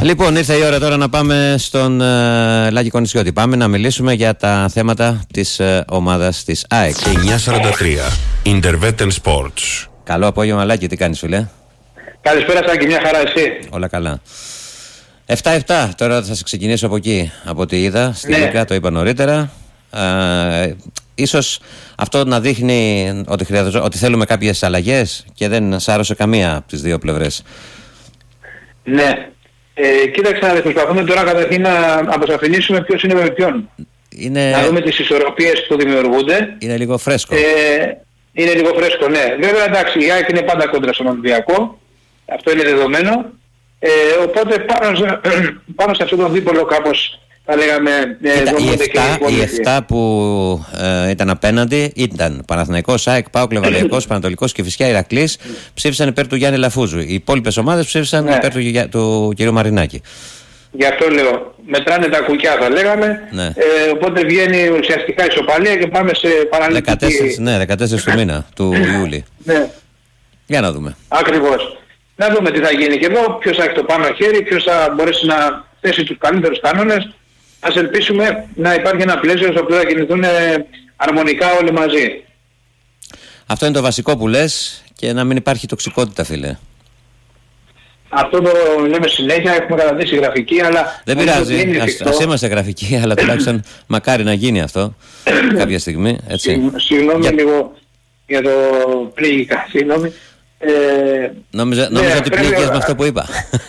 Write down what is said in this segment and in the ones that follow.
Λοιπόν, ήρθε η ώρα τώρα να πάμε στον Λάκη Κονησιώτη. Πάμε να μιλήσουμε για τα θέματα της ομάδας της ΑΕΚ. 9:43 Intervetten Sports. Καλό απόγευμα, Λάκη, τι κάνεις, φίλε? Καλησπέρα, Σάκη, μια χαρά, εσύ? Όλα καλά. 7-7, τώρα θα σε ξεκινήσω από εκεί. Από ό,τι είδα, στη Λίγκα, το είπα νωρίτερα. Ίσως αυτό να δείχνει ότι θέλουμε κάποιες αλλαγές και δεν σάρωσε καμία από τις δύο πλευρές. Ναι. Κοίταξε να δεις, προσπαθούμε τώρα καταρχήν να αποσαφηνίσουμε ποιος είναι με ποιον. Να δούμε τις ισορροπίες που δημιουργούνται. Είναι λίγο φρέσκο. Είναι λίγο φρέσκο, ναι. Βέβαια, εντάξει, η ΑΕΚ είναι πάντα κόντρα στον Ολυμπιακό. Αυτό είναι δεδομένο. Οπότε πάνω σε αυτό το δίπολο κάπως θα λέγαμε οι 7 που ήταν απέναντι ήταν Παναθηναϊκός, ΑΕΚ, ΠΑΟΚ, Λεβαδιακός, Πανατολικός και Κηφισιά Ηρακλής. Ψήφισαν υπέρ του Γιάννη Λαφούζου. Οι υπόλοιπες ομάδες ψήφισαν υπέρ του κ. Μαρινάκη. Γι' αυτό λέω, μετράνε τα κουκιά θα λέγαμε, οπότε βγαίνει ουσιαστικά ισοπαλία και πάμε σε παραλυτική... 14 του μήνα, του Ιούλη. Ναι. Για να δούμε. Ακριβώς. Να δούμε τι θα γίνει και εδώ, ποιος θα έχει το πάνω χέρι, ποιος θα μπορέσει να θέσει τους καλύτερους κανόνες. Ας ελπίσουμε να υπάρχει ένα πλαίσιο στο οποίο θα κινηθούν αρμονικά όλοι μαζί. Αυτό είναι το βασικό που λες, και να μην υπάρχει τοξικότητα, φίλε. Αυτό το λέμε συνέχεια, έχουμε καταδείξει γραφική, αλλά... Δεν πειράζει, ας είμαστε γραφικοί, αλλά τουλάχιστον μακάρι να γίνει αυτό κάποια στιγμή, έτσι. Συγγνώμη λίγο για το πλήγηκα, συγγνώμη. Νόμιζα ότι πλήγηκες με αυτό που είπα.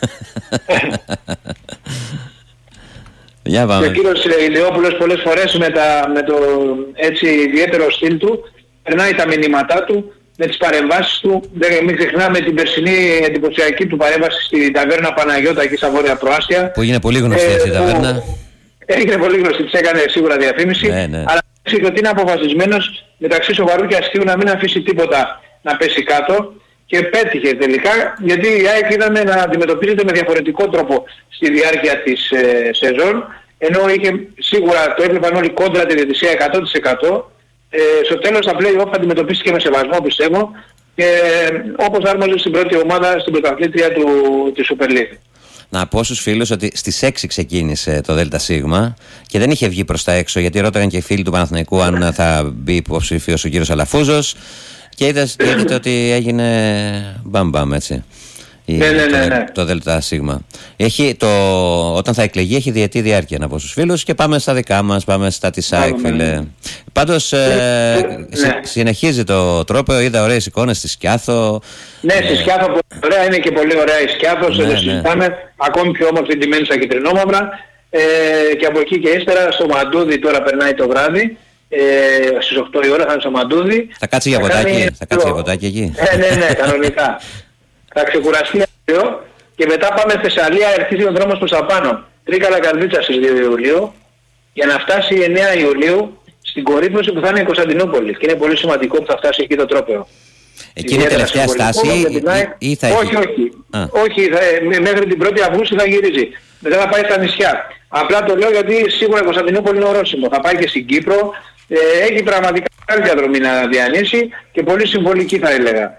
Για πάμε. Και ο κύριος Ηλιόπουλος πολλές φορές με το έτσι ιδιαίτερο στυλ του περνάει τα μηνύματά του με τις παρεμβάσεις του. Μην ξεχνάμε την περσινή εντυπωσιακή του παρέμβαση στην ταβέρνα Παναγιώτα εκεί στα Βόρεια Προάστια. Που έγινε πολύ γνωστή αυτή η ταβέρνα. Έγινε πολύ γνωστή, της έκανε σίγουρα διαφήμιση. Ναι. Αλλά ότι είναι αποφασισμένος μεταξύ σοβαρού και αστείου να μην αφήσει τίποτα να πέσει κάτω. Και πέτυχε τελικά, γιατί η ΑΕΚ είδαμε να αντιμετωπίζεται με διαφορετικό τρόπο στη διάρκεια της σεζόν, ενώ είχε σίγουρα, το έβλεπαν όλοι κόντρα τη διαιτησία 100%. Στο τέλος τα play-off αντιμετωπίστηκε με σεβασμό, πιστεύω, και όπως άρμοζε στην πρώτη ομάδα, στην πρωταθλήτρια της Super League. Να πω στους φίλους ότι στις 6 ξεκίνησε το ΔΣ και δεν είχε βγει προς τα έξω, γιατί ρώταγαν και οι φίλοι του Παναθηναϊκού αν θα μπει υποψήφιος ο κύριος Αλαφούζος. Και είδατε ότι έγινε μπαμπαμ, έτσι. Το ΔΣ. Όταν θα εκλεγεί έχει διετή διάρκεια, να πω στους φίλους, και πάμε στα δικά μας, πάμε στα της ΑΕΚ, φίλε. Πάντως συνεχίζει το τρόπο, είδα ωραίες εικόνες στη Σκιάθο. Ναι, στη Σκιάθο πολύ ωραία, είναι και πολύ ωραία η Σκιάθος, δεν συζητάμε, ακόμη πιο όμορφη ντυμένη στα κυτρινόμαυρα, και από εκεί και ύστερα στο Μαντούδι τώρα περνάει το βράδυ. Στις 8 η ώρα θα είναι στο Μαντούδι. Θα κάτσει για ποτάκι, εκεί. Ναι, κανονικά. Θα ξεκουραστεί αύριο και μετά πάμε Θεσσαλία, αρχίζει ο δρόμος προς τα πάνω. Τρίκαλα Καρδίτσα στις 2 Ιουλίου για να φτάσει 9 Ιουλίου στην κορύφωση που θα είναι η Κωνσταντινούπολη. Και είναι πολύ σημαντικό που θα φτάσει εκεί το τρόπαιο. Εκεί είναι η τελευταία στάση ή θα έχει? Όχι, μέχρι την 1η Αυγούστου θα γυρίζει. Μετά θα πάει στα νησιά. Απλά το λέω γιατί σίγουρα η Κωνσταντινούπολη είναι ορόσημο. Θα πάει και στην Κύπρο. Έχει πραγματικά καλή διαδρομή να διανύσει και πολύ συμβολική θα έλεγα.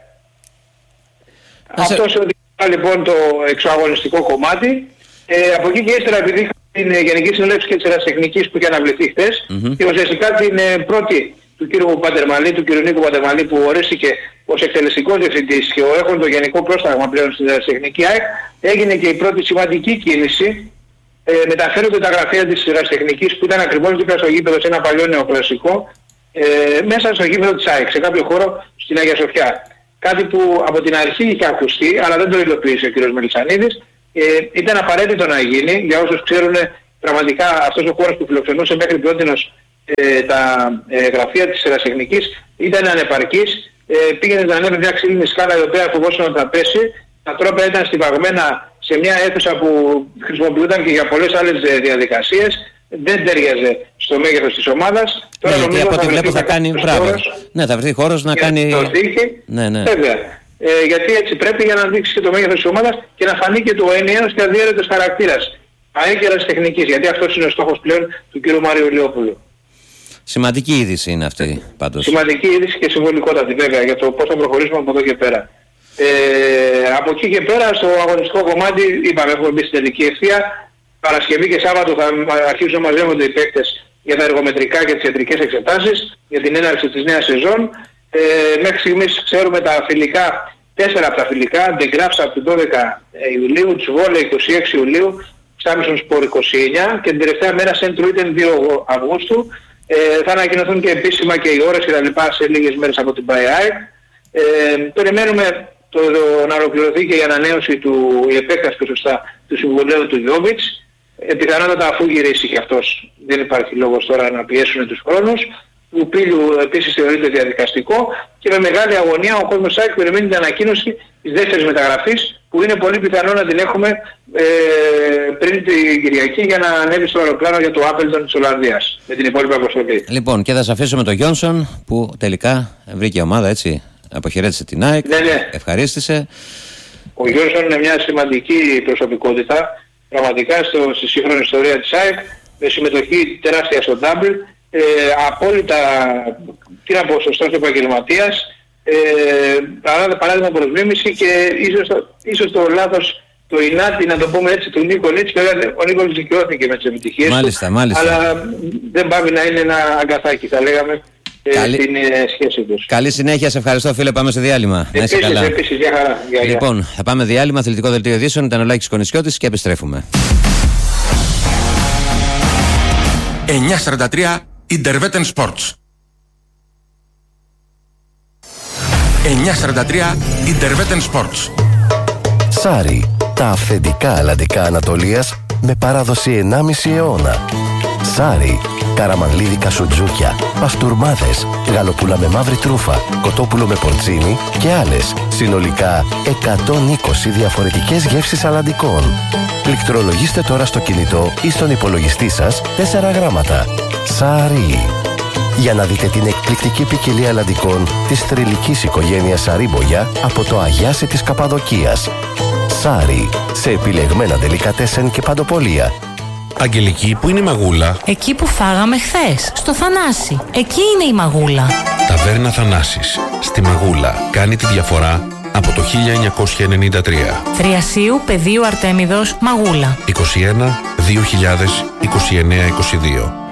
Αυτός οδηγεί λοιπόν το εξωαγωνιστικό κομμάτι. Από εκεί και ύστερα, επειδή είχα την Γενική Συνέλευση και της Ερασιτεχνικής που είχε αναβληθεί χθες, και ουσιαστικά την πρώτη του κύριου Παντερμαλή, του κύριου Νίκου Παντερμαλή, που ορίστηκε ως εκτελεστικός διευθυντής και έχουν το γενικό πρόσταγμα πλέον στην Ερασιτεχνική ΑΕΚ, έγινε και η πρώτη σημαντική κίνηση. Μεταφέρονται τα γραφεία της Ερασιτεχνικής που ήταν ακριβώς δίπλα στο γήπεδο, σε ένα παλιό νεοκλασικό, μέσα στο γήπεδο της ΑΕΚ, σε κάποιο χώρο στην Αγία Σοφιά. Κάτι που από την αρχή είχε ακουστεί, αλλά δεν το υλοποίησε ο κ. Μελισσανίδης. Ήταν απαραίτητο να γίνει, για όσους ξέρουν πραγματικά αυτός ο χώρος που φιλοξενούσε μέχρι πρότινος τα γραφεία της Ερασιτεχνικής ήταν ανεπαρκής. Πήγαινε να ανέβει μια ξύλινη σκάλα η οποία φοβόσαν ότι θα πέσει. Τα τρόπια ήταν στιβαγμένα σε μια αίθουσα που χρησιμοποιούνταν και για πολλές άλλες διαδικασίες. Δεν ταιριάζε στο μέγεθος της ομάδας. Τώρα γιατί από ό,τι βλέπω θα κάνει μπράβο. Ναι, θα βρεθεί χώρος να κάνει... Ναι. Βέβαια. Γιατί έτσι πρέπει για να δείξει και το μέγεθος της ομάδας και να φανεί και το ενιαίος και αδιέρετος χαρακτήρας. Αέκαιρας τεχνικής, γιατί αυτός είναι ο στόχος πλέον του κ. Μάριου Ηλιόπουλου. Σημαντική είδηση είναι αυτή πάντως. Σημαντική είδηση και συμβολικότατη βέβαια για το πώς θα προχωρήσουμε από εδώ και πέρα. Από εκεί και πέρα στο αγωνιστικό κομμάτι είπαμε, έχουμε μπει στην τελική ευθεία. Παρασκευή και Σάββατο θα αρχίσουν να μαζεύονται οι παίκτες για τα εργομετρικά και τις ιατρικές εξετάσεις για την έναρξη της νέας σεζόν. Μέχρι στιγμής ξέρουμε τα φιλικά, 4 από τα φιλικά, Ντεγκράφς από την 12 Ιουλίου, Τσβόλε 26 Ιουλίου, Σάμισον Σπορ 29 και την τελευταία μέρα Σεντ Ρούιτεν 2 Αυγούστου. Θα ανακοινωθούν και επίσημα και οι ώρες και τα λοιπά σε λίγες μέρες από την ΠΑΕΑΕ. Περιμένουμε να ολοκληρωθεί και η ανανέωση η επέκταση του συμβολέου του Γιόβιτς. Πιθανότατα αφού γυρίσει και αυτός, δεν υπάρχει λόγος τώρα να πιέσουν τους χρόνους. Του Πύλου επίσης θεωρείται διαδικαστικό και με μεγάλη αγωνία ο κόσμος ΑΕΚ περιμένει την ανακοίνωση της δεύτερης μεταγραφής που είναι πολύ πιθανό να την έχουμε πριν την Κυριακή για να ανέβει στο αεροπλάνο για το Άπελτον της Ολλανδίας με την υπόλοιπη αποστολή. Λοιπόν, και θα σας αφήσω με τον Γιόνσον που τελικά βρήκε ομάδα, έτσι, αποχαιρέτησε την ΑΕΚ, ναι. Ευχαρίστησε. Ο Γιόνσον είναι μια σημαντική προσωπικότητα πραγματικά στη σύγχρονη ιστορία της ΑΕΚ, με συμμετοχή τεράστια στο double, απόλυτα, τι να πω, σωστός επαγγελματίας, παράδειγμα προς μίμηση και ίσως το λάθος, το ινάτι, να το πούμε έτσι, του Νίκολιτς, και ο Νίκολιτς δικαιώθηκε με τις επιτυχίες μάλιστα. αλλά δεν πάει να είναι ένα αγκαθάκι, θα λέγαμε, στην σχέση τους. Καλή συνέχεια, σε ευχαριστώ φίλε, πάμε σε διάλειμμα. Επίσης, για χαρά. Λοιπόν, θα πάμε διάλειμμα, αθλητικό δελτίο ειδήσεων, ήταν ο Λάκης Κονησιώτης και επιστρέφουμε. 9:43 Intervetten Sports. 9:43 Intervetten Sports. Σάρι, τα αυθεντικά αλλαντικά Ανατολίας με παράδοση 1,5 αιώνα. Σάρι, καραμανλίδικα σουτζούκια, παστούρμάδες, γαλοπούλα με μαύρη τρούφα, κοτόπουλο με πορτσίνι και άλλες. Συνολικά 120 διαφορετικές γεύσεις αλλαντικών. Πληκτρολογήστε τώρα στο κινητό ή στον υπολογιστή σας 4 γράμματα. Σάρι. Για να δείτε την εκπληκτική ποικιλία αλλαντικών της θρυλικής οικογένειας Σαρίμπογια από το Αγιάσι της Καπαδοκίας. Σάρι, σε επιλεγμένα ντελικατέσεν και παντοπολία. Αγγελική, που είναι η Μαγούλα? Εκεί που φάγαμε χθες, στο Θανάση. Εκεί είναι η Μαγούλα. Ταβέρνα Θανάσης, στη Μαγούλα, κάνει τη διαφορά από το 1993. Θριασίου Πεδίου Αρτέμιδος, Μαγούλα. 21 2000 29 22.